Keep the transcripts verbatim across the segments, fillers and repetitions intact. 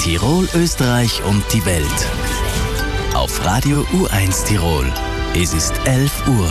Tirol, Österreich und die Welt. Auf Radio U eins Tirol. Es ist elf Uhr.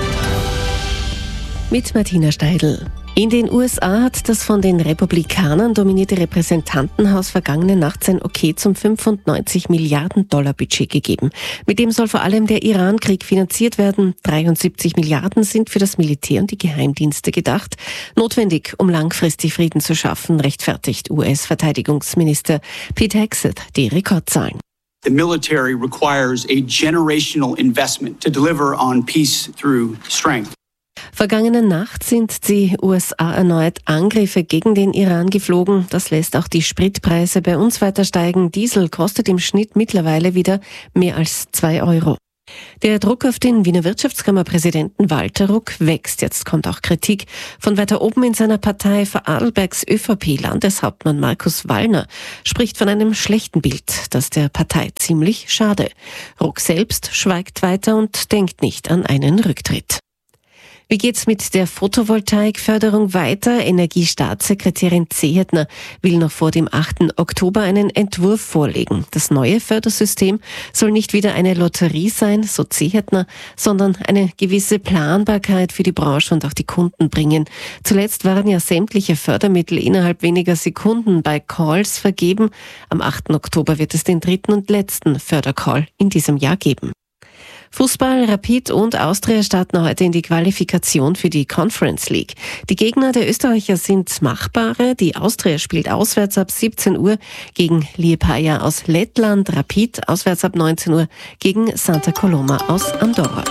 Mit Martina Steidl. In den U S A hat das von den Republikanern dominierte Repräsentantenhaus vergangene Nacht sein Okay zum fünfundneunzig Milliarden Dollar Budget gegeben. Mit dem soll vor allem der Iran-Krieg finanziert werden. dreiundsiebzig Milliarden sind für das Militär und die Geheimdienste gedacht. Notwendig, um langfristig Frieden zu schaffen, rechtfertigt U S-Verteidigungsminister Pete Hegseth die Rekordzahlen. The military requires a generational investment to deliver on peace through strength. Vergangene Nacht sind die U S A erneut Angriffe gegen den Iran geflogen. Das lässt auch die Spritpreise bei uns weiter steigen. Diesel kostet im Schnitt mittlerweile wieder mehr als zwei Euro. Der Druck auf den Wiener Wirtschaftskammerpräsidenten Walter Ruck wächst. Jetzt kommt auch Kritik von weiter oben in seiner Partei. Vorarlbergs ÖVP-Landeshauptmann Markus Wallner spricht von einem schlechten Bild, das der Partei ziemlich schade. Ruck selbst schweigt weiter und denkt nicht an einen Rücktritt. Wie geht's mit der Photovoltaikförderung weiter? Energiestaatssekretärin Zehetner will noch vor dem achten Oktober einen Entwurf vorlegen. Das neue Fördersystem soll nicht wieder eine Lotterie sein, so Zehetner, sondern eine gewisse Planbarkeit für die Branche und auch die Kunden bringen. Zuletzt waren ja sämtliche Fördermittel innerhalb weniger Sekunden bei Calls vergeben. Am achten Oktober wird es den dritten und letzten Fördercall in diesem Jahr geben. Fußball, Rapid und Austria starten heute in die Qualifikation für die Conference League. Die Gegner der Österreicher sind machbare. Die Austria spielt auswärts ab siebzehn Uhr gegen Liepaja aus Lettland, Rapid auswärts ab neunzehn Uhr gegen Santa Coloma aus Andorra.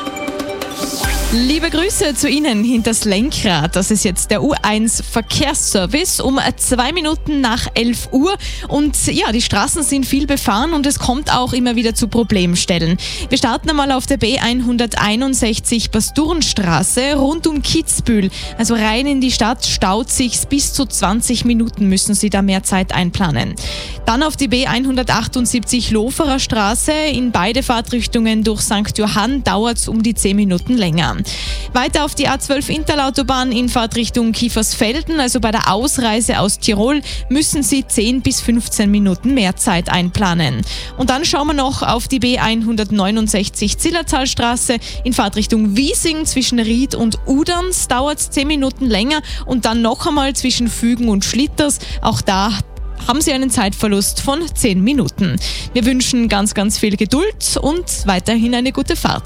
Liebe Grüße zu Ihnen hinters Lenkrad. Das ist jetzt der U eins Verkehrsservice um zwei Minuten nach elf Uhr. Und ja, die Straßen sind viel befahren und es kommt auch immer wieder zu Problemstellen. Wir starten einmal auf der B hunderteinundsechzig Basturenstraße rund um Kitzbühel. Also rein in die Stadt staut sich's bis zu zwanzig Minuten, müssen Sie da mehr Zeit einplanen. Dann auf die B hundertachtundsiebzig Loferer Straße. In beide Fahrtrichtungen durch Sankt Johann dauert's um die zehn Minuten länger. Weiter auf die A zwölf Interlautobahn in Fahrtrichtung Kiefersfelden, also bei der Ausreise aus Tirol, müssen Sie zehn bis fünfzehn Minuten mehr Zeit einplanen. Und dann schauen wir noch auf die B hundertneunundsechzig Zillertalstraße in Fahrtrichtung Wiesing zwischen Ried und Uderns, dauert es zehn Minuten länger und dann noch einmal zwischen Fügen und Schlitters, auch da haben Sie einen Zeitverlust von zehn Minuten. Wir wünschen ganz, ganz viel Geduld und weiterhin eine gute Fahrt.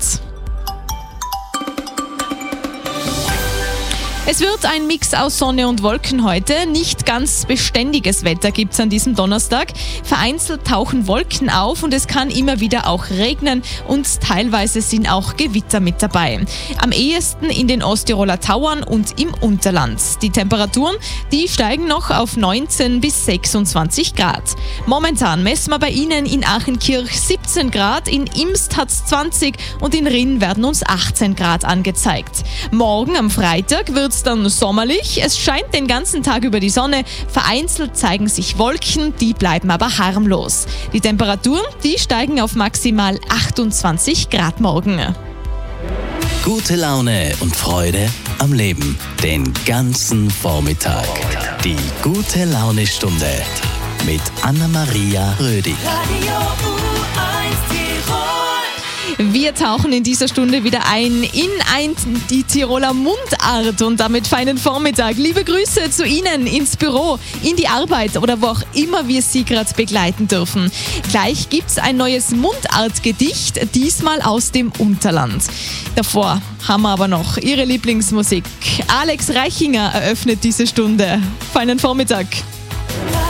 Es wird ein Mix aus Sonne und Wolken heute. Nicht ganz beständiges Wetter gibt es an diesem Donnerstag. Vereinzelt tauchen Wolken auf und es kann immer wieder auch regnen und teilweise sind auch Gewitter mit dabei. Am ehesten in den Osttiroler Tauern und im Unterland. Die Temperaturen, die steigen noch auf neunzehn bis sechsundzwanzig Grad. Momentan messen wir bei Ihnen in Achenkirch siebzehn Grad, in Imst hat es zwanzig und in Rinn werden uns achtzehn Grad angezeigt. Morgen am Freitag wird dann sommerlich. Es scheint den ganzen Tag über die Sonne. Vereinzelt zeigen sich Wolken, die bleiben aber harmlos. Die Temperaturen, die steigen auf maximal achtundzwanzig Grad morgen. Gute Laune und Freude am Leben. Den ganzen Vormittag. Die gute Laune-Stunde mit Anna-Maria Rödi. Wir tauchen in dieser Stunde wieder ein in ein, die Tiroler Mundart und damit feinen Vormittag. Liebe Grüße zu Ihnen ins Büro, in die Arbeit oder wo auch immer wir Sie gerade begleiten dürfen. Gleich gibt's ein neues Mundartgedicht, diesmal aus dem Unterland. Davor haben wir aber noch Ihre Lieblingsmusik. Alex Reichinger eröffnet diese Stunde. Feinen Vormittag.